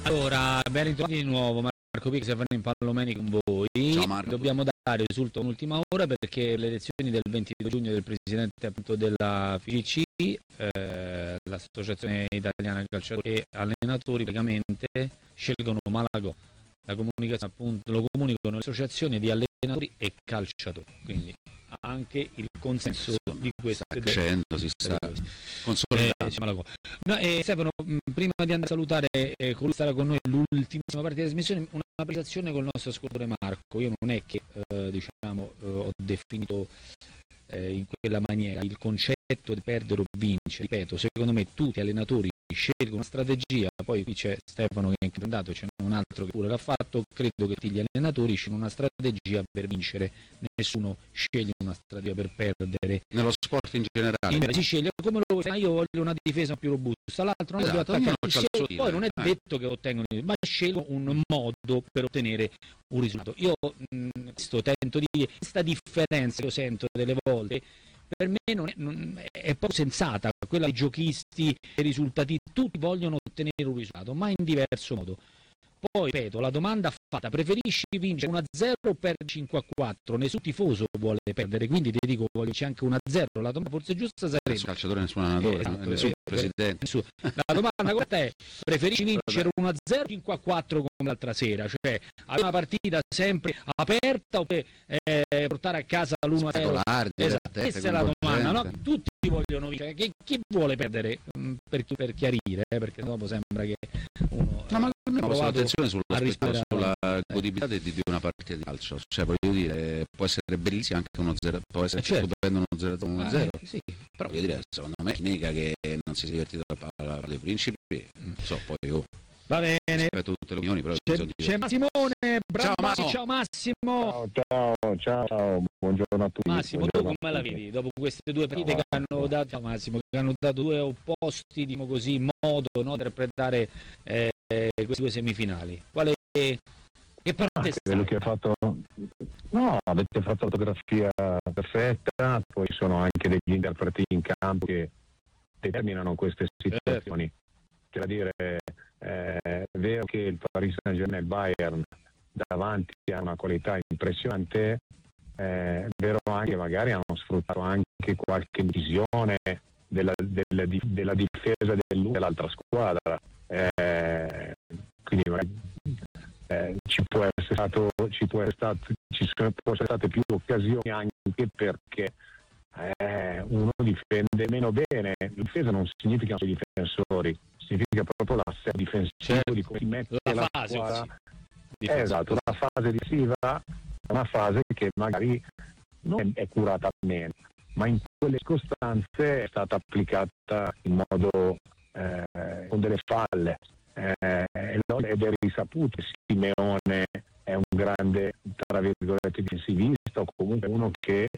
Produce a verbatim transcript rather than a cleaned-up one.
Allora, ben ritrovati di nuovo, Marco Picca, Stefano Impallomeni con voi. Ciao Marco. Dobbiamo dare risultato un'ultima ora perché le elezioni del ventidue giugno del presidente appunto della F I C C, eh, l'Associazione Italiana Calciatori e Allenatori, praticamente scelgono Malagò. La comunicazione appunto lo comunicano le associazioni di allenatori e calciatori, quindi anche il consenso di questa sta crescendo, si sta consolidando. Eh, no, eh, Stefano, prima di andare a salutare eh, colui che sarà con noi l'ultimissima parte di trasmissione, una precisazione col nostro ascoltatore Marco. Io non è che eh, diciamo eh, ho definito eh, in quella maniera il concetto di perdere o vincere. Ripeto, secondo me tutti gli allenatori scelgono una strategia, poi qui c'è Stefano che è anche andato, c'è un altro che pure l'ha fatto, credo che tutti gli allenatori scelgono una strategia per vincere, nessuno sceglie una strategia per perdere. Nello sport in generale. In, si sceglie come lo vuoi, io voglio una difesa più robusta, l'altro non esatto, lo scelgo, poi non è eh. detto che ottengono, ma scelgo un modo per ottenere un risultato. Io mh, sto, tento di dire, questa differenza che io sento delle volte per me non è, non, è poco sensata, quella dei giochisti e risultati, tutti vogliono ottenere un risultato, ma in diverso modo. Poi, ripeto, la domanda fatta, preferisci vincere uno a zero o perdere cinque a quattro? Nessun tifoso vuole perdere, quindi ti dico, voglio c'è anche uno a zero, la domanda forse giusta sarebbe... Nessun calciatore, nessun allenatore, eh, esatto, nessun eh, presidente. Nessun. La domanda corretta è, preferisci vincere uno a zero o cinque a quattro come l'altra sera? Cioè, avere una partita sempre aperta o per, eh, portare a casa l'uno a zero? Esatto, questa è la domanda, no? Tutti vogliono vincere, chi, chi vuole perdere? Per, per chiarire, eh, perché dopo sembra che uno... No, ma almeno provato attenzione sulla, sulla eh. godibilità di, di una partita di calcio, cioè voglio dire, può essere bellissima anche uno zero, può essere eh certo. stupendo uno zero uno zero, eh, sì. però voglio dire, secondo me nega che non si sia divertito a parlare dei principi, non so, poi oh, va bene, rispetto a tutte le opinioni, però c'è, c'è Massimone, bravo, ciao Massimo. ciao Massimo. Ciao, ciao, ciao, buongiorno a tutti. Massimo, buongiorno tu come la vedi dopo queste due partite no, che hanno dato Massimo, che hanno dato due opposti, diciamo così, modo no, di interpretare eh, queste due semifinali? Quale che parte ah, quello che ha fatto no, avete fatto la fotografia perfetta, poi sono anche degli interpreti in campo che determinano queste situazioni. C'è da dire, eh, è vero che il Paris Saint-Germain e il Bayern davanti hanno una qualità impressionante, eh, è vero anche che magari hanno sfruttato anche qualche visione della, della, della difesa dell'una e dell'altra squadra, eh, quindi eh, ci può essere stato ci può essere stato ci sono può essere state più occasioni anche perché eh, uno difende meno bene. La difesa non significa solo i difensori, significa proprio l'assetto difensivo, certo, di come si mette la, la fase squadra. Sì. Eh, esatto, la fase difensiva è una fase che magari non è curata bene, ma in quelle circostanze è stata applicata in modo eh, con delle falle, eh, ed è risaputo. Simeone è un grande, tra virgolette, difensivista, o comunque uno che